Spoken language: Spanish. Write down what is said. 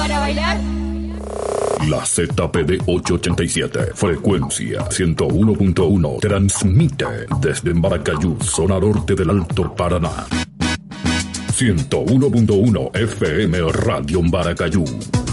para bailar. La ZPD 887, frecuencia 101.1, transmite desde Maracayú, zona norte del Alto Paraná. 101.1 FM Radio Maracayú.